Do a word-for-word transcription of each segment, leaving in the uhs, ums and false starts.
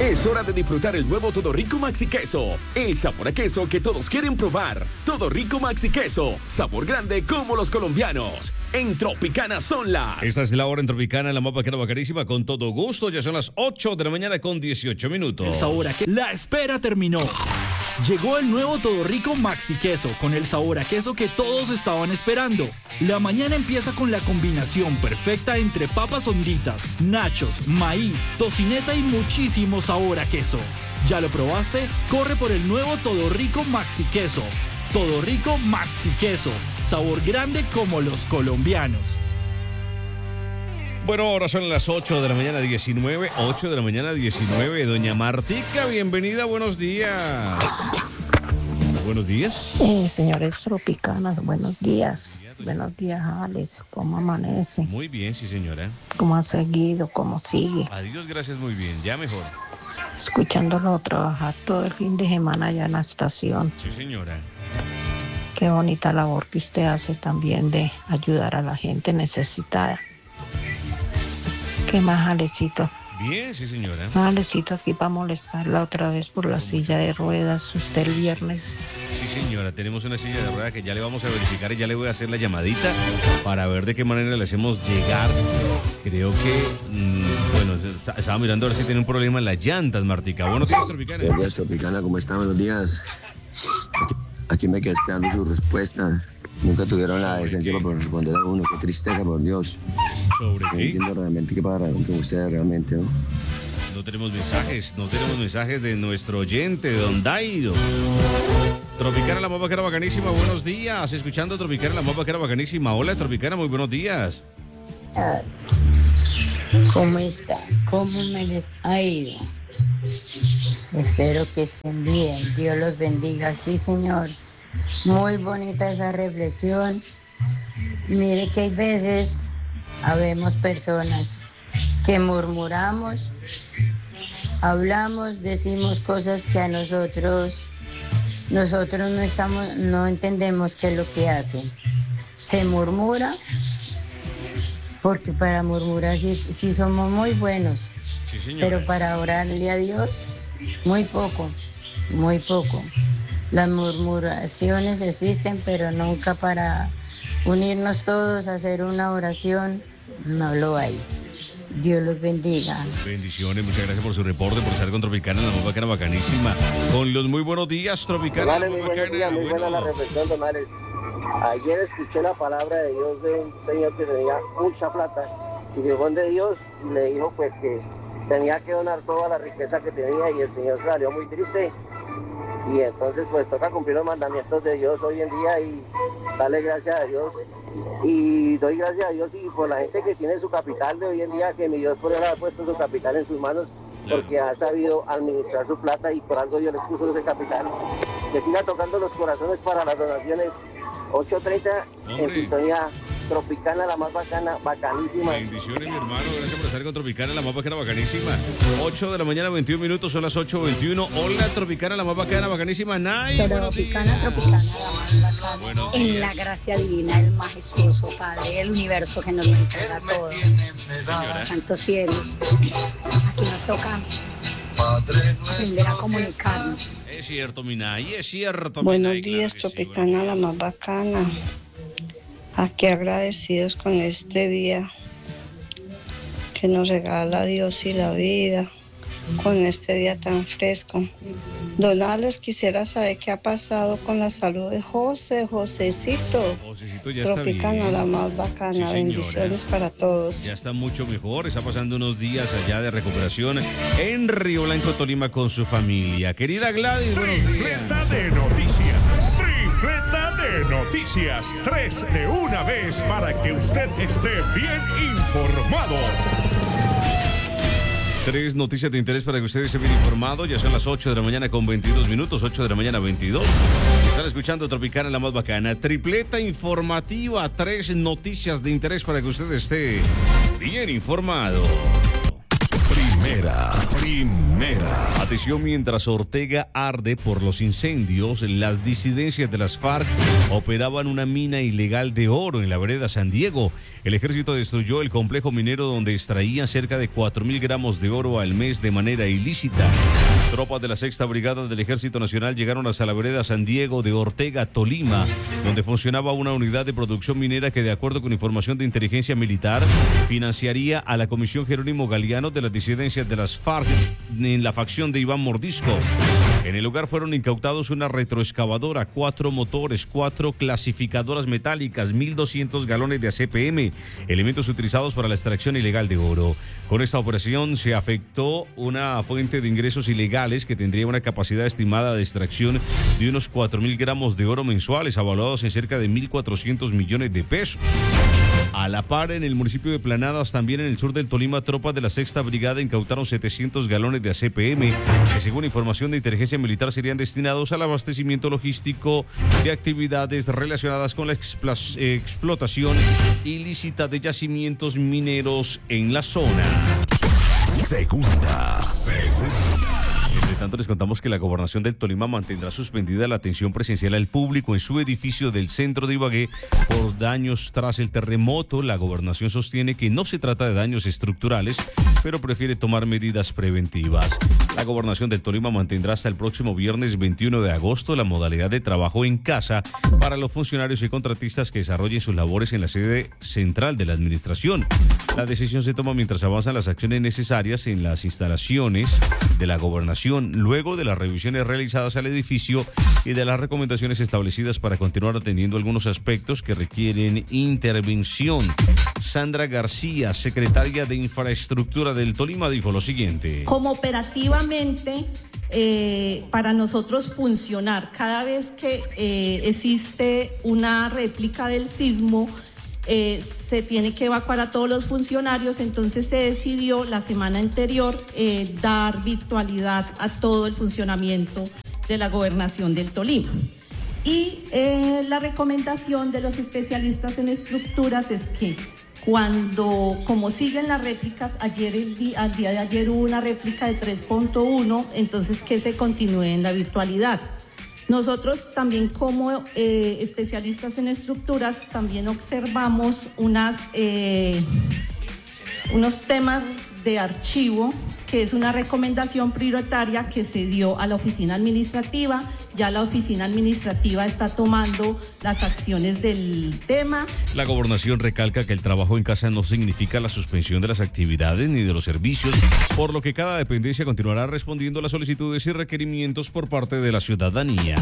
Es hora de disfrutar el nuevo Todo Rico Maxi Queso. El sabor a queso que todos quieren probar. Todo Rico Maxi Queso. Sabor grande como los colombianos. En Tropicana son las... Esta es la hora en Tropicana, la más bacana, bacanísima, con todo gusto. Ya son las ocho de la mañana con dieciocho minutos. El sabor a queso. La espera terminó. Llegó el nuevo Todo Rico Maxi Queso, con el sabor a queso que todos estaban esperando. La mañana empieza con la combinación perfecta entre papas honditas, nachos, maíz, tocineta y muchísimo sabor a queso. ¿Ya lo probaste? Corre por el nuevo Todo Rico Maxi Queso. Todo Rico Maxi Queso, sabor grande como los colombianos. Bueno, ahora son las ocho de la mañana diecinueve, ocho de la mañana diecinueve. Doña Martica, bienvenida, buenos días. Buenos días. Eh, señores tropicanas, buenos días. Buenos días, Alex. ¿Cómo amanece? Muy bien, sí, señora. ¿Cómo ha seguido? ¿Cómo sigue? Adiós, gracias, muy bien. Ya mejor. Escuchándolo trabajar todo el fin de semana allá en la estación. Sí, señora. Qué bonita labor que usted hace también de ayudar a la gente necesitada. ¿Qué más, Alecito? Bien, sí, señora. Alecito, aquí para molestarla otra vez por la silla de ruedas. Usted el viernes. Sí, señora, tenemos una silla de ruedas que ya le vamos a verificar y ya le voy a hacer la llamadita para ver de qué manera le hacemos llegar. Creo que, mmm, bueno, estaba mirando a ver si tiene un problema en las llantas, Martica. Buenos días, Tropicana. Buenos días, Tropicana, ¿cómo están? Buenos días. Aquí, aquí me quedé esperando su respuesta. Nunca tuvieron la decencia para responder a uno. Qué tristeza, por Dios. ¿Sobre no qué? entiendo realmente qué pasa con ustedes realmente, ¿no? No tenemos mensajes, no tenemos mensajes de nuestro oyente, Don Daido. Tropicana, la más bacana, bacanísima, buenos días. Escuchando Tropicana, la más bacana, bacanísima. Hola, Tropicana, muy buenos días. ¿Cómo está? ¿Cómo me les ha ido? Espero que estén bien. Dios los bendiga. Sí, señor. Muy bonita esa reflexión. Mire que hay veces habemos personas que murmuramos, hablamos, decimos cosas que a nosotros nosotros no estamos, no entendemos qué es lo que hacen. Se murmura porque para murmurar sí, sí somos muy buenos, sí, pero para orarle a Dios muy poco, muy poco. Las murmuraciones existen, pero nunca para unirnos todos a hacer una oración, no lo hay. Dios los bendiga. Bendiciones, muchas gracias por su reporte, por estar con Tropicana, la más bacana, bacanísima. Con los muy buenos días, Tropicana, Vale, la muy más buenos bacana. días, muy Bueno. buena la reflexión, don Alex. Ayer escuché la palabra de Dios de un señor que tenía mucha plata y llegó de Dios y le dijo pues que tenía que donar toda la riqueza que tenía y el señor salió muy triste. Y entonces pues toca cumplir los mandamientos de Dios hoy en día y darle gracias a Dios. Y doy gracias a Dios y por la gente que tiene su capital de hoy en día, que mi Dios por él ha puesto su capital en sus manos, porque ha sabido administrar su plata y por algo Dios les puso ese capital. Que siga tocando los corazones para las donaciones. ocho treinta en sintonía Tropicana, la más bacana, bacanísima. Bendiciones, mi hermano. Gracias por estar con Tropicana, la más bacana, bacanísima. ocho de la mañana, veintiún minutos, son las ocho veintiuno. Hola, Tropicana, la más bacana, bacanísima. Nay, buenos Tropicana, días. Tropicana, la más bacana. Buenos En días. la gracia divina, el majestuoso Padre del universo que nos lo entrega a todos. Señora. Santos cielos. Aquí nos toca aprender a comunicarnos. Es cierto, Minay, es cierto, Buenos Minay, claro días, que sí, Tropicana, la más bacana. Aquí agradecidos con este día que nos regala Dios y la vida, con este día tan fresco. Don Alex, quisiera saber qué ha pasado con la salud de José, Josecito. Josecito ya está Tropicana, bien. la más bacana. Sí, señora. Bendiciones para todos. Ya está mucho mejor, está pasando unos días allá de recuperación en Río Blanco, Tolima, con su familia. Querida Gladys, buenos días. Tripleta de noticias. Tripleta de noticias. Tres de una vez para que usted esté bien informado. Tres noticias de interés para que ustedes estén bien informados. Ya son las ocho de la mañana con veintidós minutos, ocho de la mañana veintidós. Están escuchando Tropicana, la más bacana. Tripleta informativa, tres noticias de interés para que usted esté bien informado. Primera. Primera. Atención, mientras Ortega arde por los incendios, las disidencias de las FARC operaban una mina ilegal de oro en la vereda San Diego. El ejército destruyó el complejo minero donde extraían cerca de cuatro mil gramos de oro al mes de manera ilícita. Tropas de la Sexta Brigada del Ejército Nacional llegaron hasta la vereda San Diego de Ortega, Tolima, donde funcionaba una unidad de producción minera que, de acuerdo con información de inteligencia militar, financiaría a la Comisión Jerónimo Galeano de las disidencias de las FARC en la facción de Iván Mordisco. En el lugar fueron incautados una retroexcavadora, cuatro motores, cuatro clasificadoras metálicas, mil doscientos galones de A C P M, elementos utilizados para la extracción ilegal de oro. Con esta operación se afectó una fuente de ingresos ilegales que tendría una capacidad estimada de extracción de unos cuatro mil gramos de oro mensuales, avaluados en cerca de mil cuatrocientos millones de pesos. A la par, en el municipio de Planadas, también en el sur del Tolima, tropas de la Sexta Brigada incautaron setecientos galones de A C P M, que según información de inteligencia militar serían destinados al abastecimiento logístico de actividades relacionadas con la expla- eh, explotación ilícita de yacimientos mineros en la zona. Segunda. Segunda. Entre tanto, les contamos que la Gobernación del Tolima mantendrá suspendida la atención presencial al público en su edificio del centro de Ibagué por daños tras el terremoto. La Gobernación sostiene que no se trata de daños estructurales, pero prefiere tomar medidas preventivas. La Gobernación del Tolima mantendrá hasta el próximo viernes veintiuno de agosto la modalidad de trabajo en casa para los funcionarios y contratistas que desarrollen sus labores en la sede central de la administración. La decisión se toma mientras avanzan las acciones necesarias en las instalaciones de la Gobernación, luego de las revisiones realizadas al edificio y de las recomendaciones establecidas para continuar atendiendo algunos aspectos que requieren intervención. Sandra García, secretaria de Infraestructura del Tolima, dijo lo siguiente. Como operativamente, eh, para nosotros funcionar, cada vez que eh, existe una réplica del sismo, Eh, se tiene que evacuar a todos los funcionarios, entonces se decidió la semana anterior eh, dar virtualidad a todo el funcionamiento de la Gobernación del Tolima. Y eh, la recomendación de los especialistas en estructuras es que cuando, como siguen las réplicas, ayer el día, al día de ayer hubo una réplica de tres punto uno, entonces que se continúe en la virtualidad. Nosotros también como eh, especialistas en estructuras también observamos unas, eh, unos temas de archivo, que es una recomendación prioritaria que se dio a la oficina administrativa. Ya la oficina administrativa está tomando las acciones del tema. La Gobernación recalca que el trabajo en casa no significa la suspensión de las actividades ni de los servicios, por lo que cada dependencia continuará respondiendo a las solicitudes y requerimientos por parte de la ciudadanía.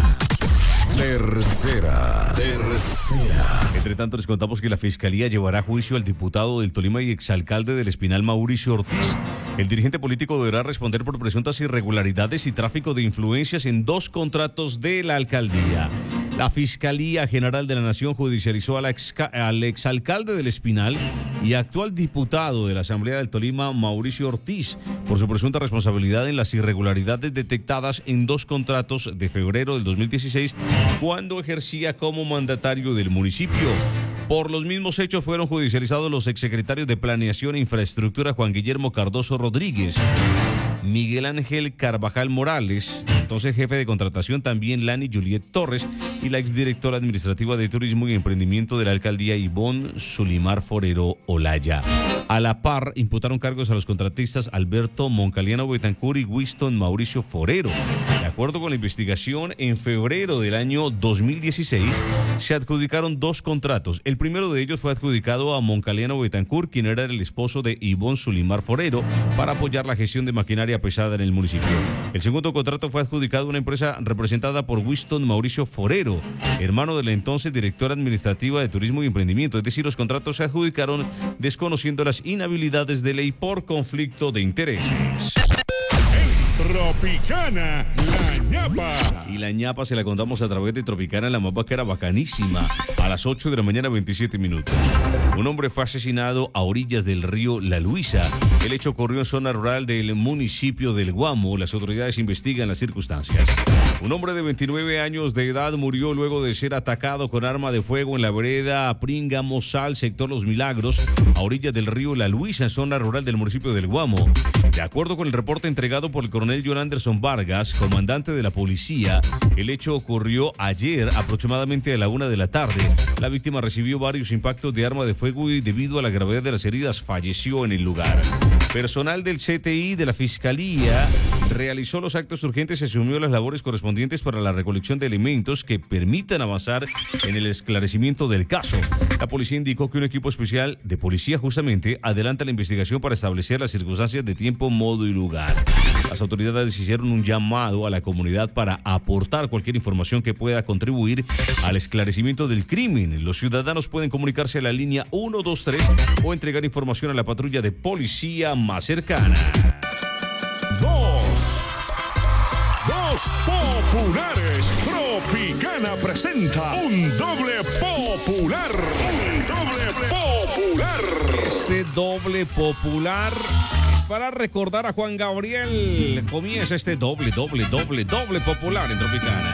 Tercera. Tercera. Entre tanto, les contamos que la Fiscalía llevará a juicio al diputado del Tolima y exalcalde del Espinal, Mauricio Ortiz. El dirigente político deberá responder por presuntas irregularidades y tráfico de influencias en dos contratos de la alcaldía. La Fiscalía General de la Nación judicializó al, ex, al exalcalde del Espinal y actual diputado de la Asamblea del Tolima, Mauricio Ortiz, por su presunta responsabilidad en las irregularidades detectadas en dos contratos de febrero del dos mil dieciséis, cuando ejercía como mandatario del municipio. Por los mismos hechos fueron judicializados los exsecretarios de Planeación e Infraestructura Juan Guillermo Cardoso Rodríguez, Miguel Ángel Carvajal Morales, entonces jefe de contratación también Lani Juliet Torres, y la exdirectora administrativa de Turismo y Emprendimiento de la alcaldía Ivonne Sulimar Forero Olaya. A la par, imputaron cargos a los contratistas Alberto Moncaliano Betancur y Winston Mauricio Forero. De acuerdo con la investigación, en febrero del año dos mil dieciséis se adjudicaron dos contratos. El primero de ellos fue adjudicado a Moncaliano Betancur, quien era el esposo de Ivonne Sulimar Forero, para apoyar la gestión de maquinaria pesada en el municipio. El segundo contrato fue adjudicado a una empresa representada por Winston Mauricio Forero, hermano de la entonces directora administrativa de Turismo y Emprendimiento. Es decir, los contratos se adjudicaron desconociendo las inhabilidades de ley por conflicto de intereses. Tropicana, la ñapa. Y la ñapa se la contamos a través de Tropicana, la mapa que era bacanísima. A las ocho de la mañana, veintisiete minutos. Un hombre fue asesinado a orillas del río La Luisa. El hecho ocurrió en zona rural del municipio del Guamo. Las autoridades investigan las circunstancias. Un hombre de veintinueve años de edad murió luego de ser atacado con arma de fuego en la vereda Pringamosal, sector Los Milagros, a orillas del río La Luisa, en zona rural del municipio del Guamo. De acuerdo con el reporte entregado por el coronel John Anderson Vargas, comandante de la policía, el hecho ocurrió ayer aproximadamente a la una de la tarde. La víctima recibió varios impactos de arma de fuego y debido a la gravedad de las heridas falleció en el lugar. Personal del C T I de la Fiscalía realizó los actos urgentes y asumió las labores correspondientes para la recolección de elementos que permitan avanzar en el esclarecimiento del caso. La policía indicó que un equipo especial de policía justamente adelanta la investigación para establecer las circunstancias de tiempo, modo y lugar. Las autoridades hicieron un llamado a la comunidad para aportar cualquier información que pueda contribuir al esclarecimiento del crimen. Los ciudadanos pueden comunicarse a la línea uno dos tres o entregar información a la patrulla de policía más cercana. Dos. Dos populares. Tropicana presenta un doble popular. Un doble popular. Este doble popular es para recordar a Juan Gabriel. Comienza este doble, doble, doble, doble popular en Tropicana.